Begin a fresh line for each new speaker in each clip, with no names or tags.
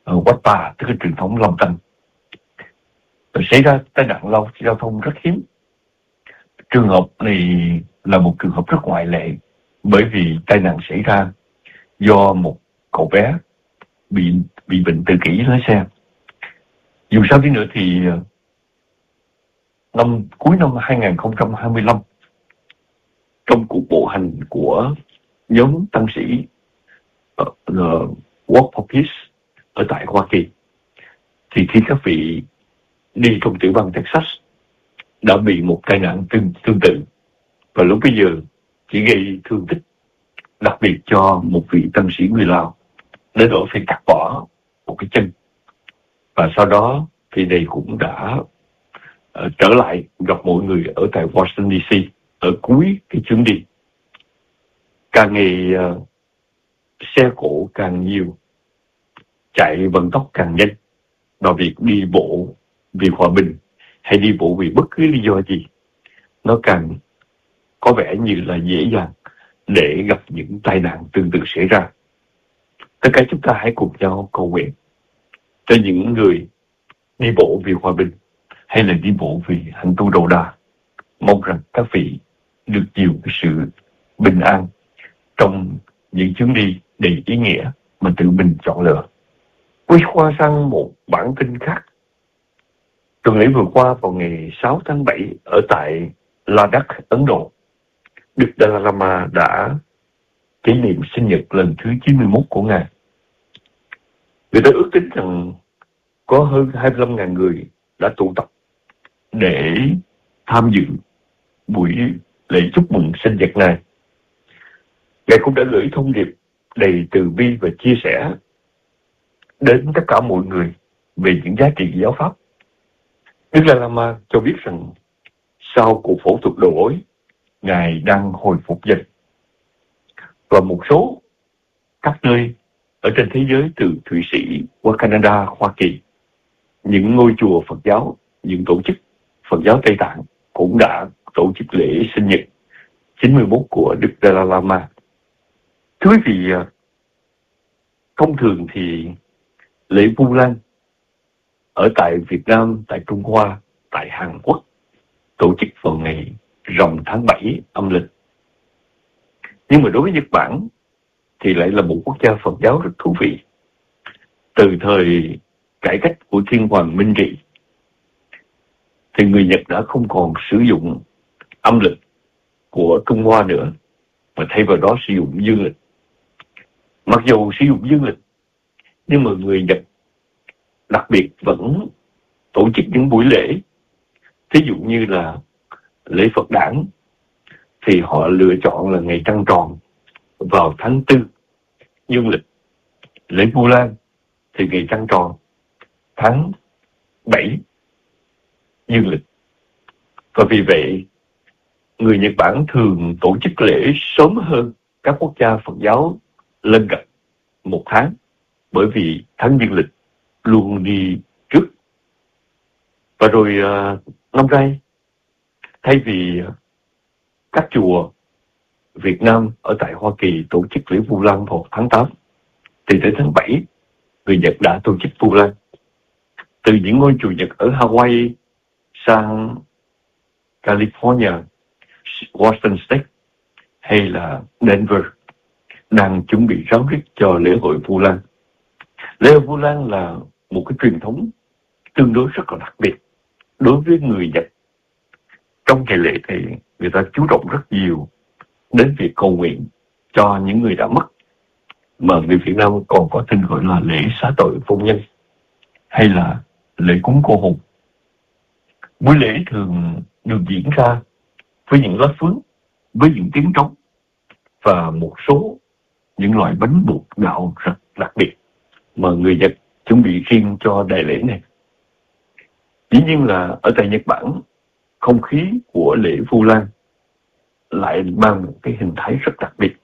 Watta, tức là truyền thống Long Tân. Xảy ra tai nạn giao thông rất hiếm. Trường hợp này là một trường hợp rất ngoại lệ, bởi vì tai nạn xảy ra do một cậu bé bị bệnh tự kỷ lái xe. Dù sao đi nữa thì cuối năm 2025, trong cuộc bộ hành của nhóm tăng sĩ Walk for Peace ở tại Hoa Kỳ, thì khi các vị đi trong tiểu bang Texas đã bị một tai nạn tương tự, và lúc bây giờ chỉ gây thương tích, đặc biệt cho một vị tăng sĩ người Lào, đến độ phải cắt bỏ một cái chân. Và sau đó thì đây cũng đã trở lại gặp mọi người ở tại Washington DC ở cuối cái chuyến đi. Càng ngày xe cộ càng nhiều, chạy vận tốc càng nhanh, và việc đi bộ vì hòa bình hay đi bộ vì bất cứ lý do gì, nó càng có vẻ như là dễ dàng để gặp những tai nạn tương tự xảy ra. Tất cả chúng ta hãy cùng nhau cầu nguyện cho những người đi bộ vì hòa bình hay là đi bộ vì hạnh tu đầu đà. Mong rằng các vị được nhiều cái sự bình an trong những chuyến đi đầy ý nghĩa mà tự mình chọn lựa. Quay qua sang một bản tin khác. Tuần lễ vừa qua vào ngày 6 tháng 7 ở tại Ladakh, Ấn Độ, Đức Dalai Lama đã kỷ niệm sinh nhật lần thứ 91 của Ngài. Người ta ước tính rằng có hơn 25.000 người đã tụ tập để tham dự buổi lễ chúc mừng sinh nhật này. Ngài cũng đã gửi thông điệp đầy từ bi và chia sẻ đến tất cả mọi người về những giá trị giáo pháp. Đức Dalai Lama cho biết rằng sau cuộc phẫu thuật đầu gối, Ngài đang hồi phục dần. Và một số các nơi ở trên thế giới, từ Thụy Sĩ qua Canada, Hoa Kỳ, những ngôi chùa Phật giáo, những tổ chức Phật giáo Tây Tạng cũng đã tổ chức lễ sinh nhật 91 của Đức Dalai Lama. Thưa quý vị, thông thường thì lễ Vu Lan ở tại Việt Nam, tại Trung Hoa, tại Hàn Quốc tổ chức vào ngày rằm tháng 7 âm lịch. Nhưng mà đối với Nhật Bản thì lại là một quốc gia Phật giáo rất thú vị. Từ thời cải cách của Thiên Hoàng Minh Trị thì người Nhật đã không còn sử dụng âm lịch của Trung Hoa nữa, mà thay vào đó sử dụng dương lịch. Mặc dù sử dụng dương lịch, nhưng mà người Nhật đặc biệt vẫn tổ chức những buổi lễ. Thí dụ như là lễ Phật đản thì họ lựa chọn là ngày trăng tròn vào tháng 4 dương lịch. Lễ Vu Lan thì ngày trăng tròn tháng 7 dương lịch. Và vì vậy, người Nhật Bản thường tổ chức lễ sớm hơn các quốc gia Phật giáo lân cận một tháng, bởi vì tháng dương lịch luôn đi trước. Và rồi năm nay, thay vì các chùa Việt Nam ở tại Hoa Kỳ tổ chức lễ Vu Lan vào tháng 8, thì tới tháng 7, người Nhật đã tổ chức Vu Lan. Từ những ngôi chùa Nhật ở Hawaii sang California, Washington State hay là Denver đang chuẩn bị ráo riết cho lễ hội Vu Lan. Lễ hội Vu Lan là một cái truyền thống tương đối rất là đặc biệt đối với người Nhật. Trong ngày lễ thì người ta chú trọng rất nhiều đến việc cầu nguyện cho những người đã mất, mà người Việt Nam còn có tên gọi là lễ xá tội vong nhân hay là lễ cúng cô hồn. Buổi lễ thường được diễn ra với những lá phướng, với những tiếng trống và một số những loại bánh bột gạo rất đặc biệt mà người Nhật chuẩn bị riêng cho đại lễ này. Dĩ nhiên là ở tại Nhật Bản, không khí của lễ Vu Lan lại mang một cái hình thái rất đặc biệt.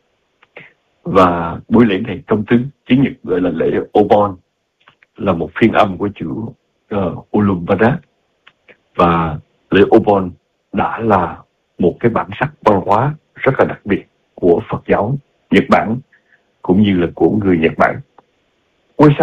Và buổi lễ này trong tiếng Nhật gọi là lễ Obon, là một phiên âm của chữ Ulumbada. Và lễ Obon đã là một cái bản sắc văn hóa rất là đặc biệt của Phật giáo Nhật Bản cũng như là của người Nhật Bản. Quay sang